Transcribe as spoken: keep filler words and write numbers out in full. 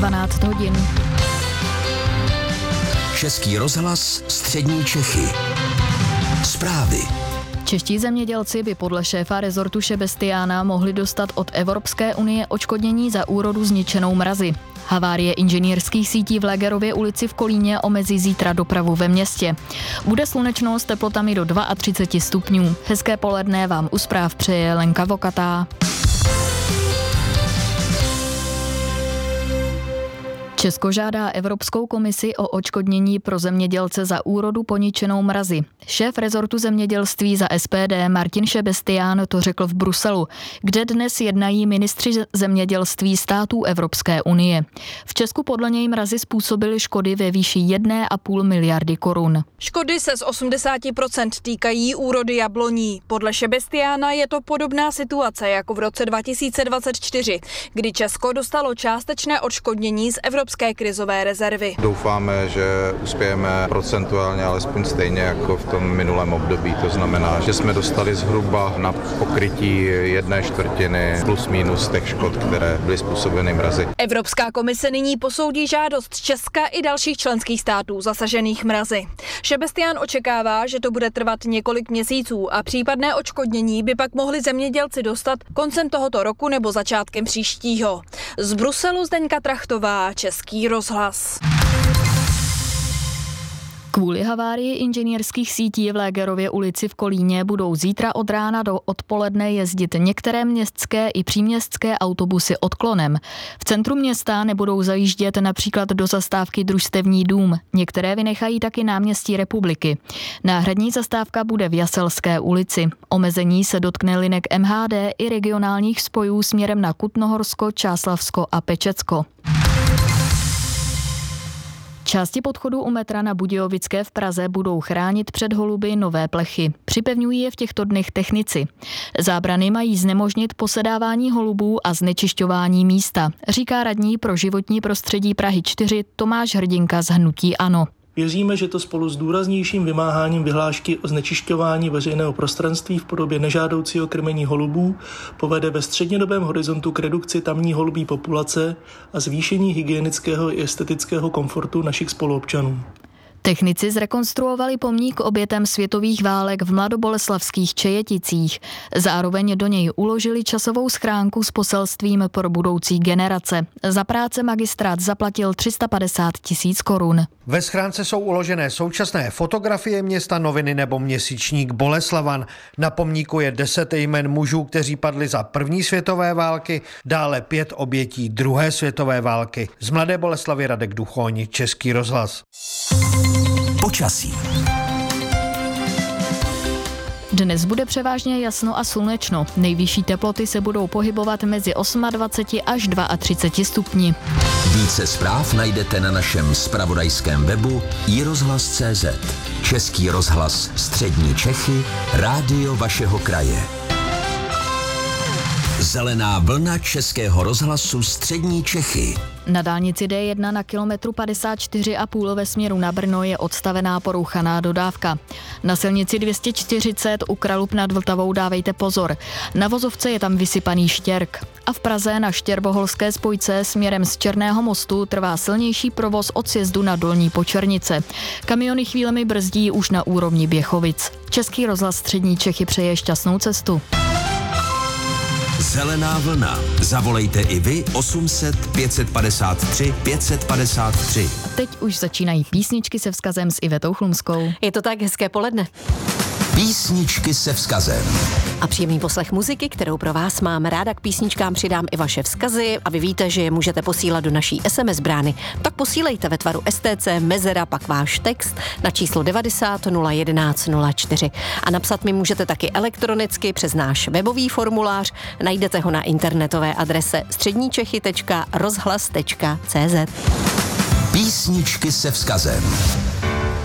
dvanáct hodin. Český rozhlas Střední Čechy. Zprávy. Čeští zemědělci by podle šéfa rezortu Šebestyána mohli dostat od Evropské unie odškodnění za úrodu zničenou mrazy. Havárie inženýrských sítí v Légerově ulici v Kolíně omezí zítra dopravu ve městě. Bude slunečno s teplotami do třicet dva stupňů. Hezké poledne vám u zpráv přeje Lenka Vokatá. Česko žádá Evropskou komisi o odškodnění pro zemědělce za úrodu poničenou mrazy. Šéf rezortu zemědělství za S P D Martin Šebestyán to řekl v Bruselu, kde dnes jednají ministři zemědělství států Evropské unie. V Česku podle něj mrazy způsobily škody ve výši jedna a půl miliardy korun. Škody se z osmdesát procent týkají úrody jabloní. Podle Šebestyána je to podobná situace jako v roce dva tisíce dvacet čtyři, kdy Česko dostalo částečné odškodnění z Evropské krizové rezervy. Doufáme, že uspějeme procentuálně alespoň stejně jako v tom minulém období. To znamená, že jsme dostali zhruba na pokrytí jedné čtvrtiny plus minus těch škod, které byly způsobeny mrazy. Evropská komise nyní posoudí žádost Česka i dalších členských států zasažených mrazy. Šebestyán očekává, že to bude trvat několik měsíců a případné odškodnění by pak mohli zemědělci dostat koncem tohoto roku nebo začátkem příštího. Z Bruselu Zdeňka Trachtová, Český rozhlas. Kvůli havárii inženýrských sítí v Légerově ulici v Kolíně budou zítra od rána do odpoledne jezdit některé městské i příměstské autobusy odklonem. V centru města nebudou zajíždět například do zastávky Družstevní dům. Některé vynechají taky náměstí Republiky. Náhradní zastávka bude v Jaselské ulici. Omezení se dotkne linek M H D i regionálních spojů směrem na Kutnohorsko, Čáslavsko a Pečecko. Části podchodu u metra na Budějovické v Praze budou chránit před holuby nové plechy. Připevňují je v těchto dnech technici. Zábrany mají znemožnit posedávání holubů a znečišťování místa, říká radní pro životní prostředí Prahy čtyři Tomáš Hrdinka z hnutí ANO. Věříme, že to spolu s důraznějším vymáháním vyhlášky o znečišťování veřejného prostranství v podobě nežádoucího krmení holubů povede ve střednědobém horizontu k redukci tamní holubí populace a zvýšení hygienického i estetického komfortu našich spoluobčanů. Technici zrekonstruovali pomník obětem světových válek v mladoboleslavských Čejeticích. Zároveň do něj uložili časovou schránku s poselstvím pro budoucí generace. Za práce magistrát zaplatil tři sta padesát tisíc korun. Ve schránce jsou uložené současné fotografie města, noviny nebo měsíčník Boleslavan. Na pomníku je deset jmen mužů, kteří padli za první světové války, dále pět obětí druhé světové války. Z Mladé Boleslavy Radek Duchoň, Český rozhlas. Počasí. Dnes bude převážně jasno a slunečno. Nejvyšší teploty se budou pohybovat mezi dvacet osm až třicet dva stupni. Více zpráv najdete na našem zpravodajském webu i rozhlas tečka cé zet. Český rozhlas Střední Čechy, rádio vašeho kraje. Zelená vlna Českého rozhlasu Střední Čechy. Na dálnici D jedna na kilometru padesát čtyři a půl ve směru na Brno je odstavená porouchaná dodávka. Na silnici dvě stě čtyřicet u Kralup nad Vltavou dávejte pozor. Na vozovce je tam vysypaný štěrk. A v Praze na Štěrboholské spojce směrem z Černého mostu trvá silnější provoz od sjezdu na Dolní Počernice. Kamiony chvílemi brzdí už na úrovni Běchovic. Český rozhlas Střední Čechy přeje šťastnou cestu. Zelená vlna. Zavolejte i vy osm set pět set padesát tři pět set padesát tři. Teď už začínají písničky se vzkazem s Ivetou Chlumskou. Je to tak, hezké poledne. Písničky se vzkazem. A příjemný poslech muziky, kterou pro vás mám. Ráda k písničkám přidám i vaše vzkazy a vy víte, že je můžete posílat do naší es em es brány. Tak posílejte ve tvaru es té cé mezera pak váš text na číslo devadesát nula jedenáct nula čtyři. A napsat mi můžete taky elektronicky přes náš webový formulář. Najdete ho na internetové adrese středníčechy tečka rozhlas tečka cé zet. Písničky se vzkazem.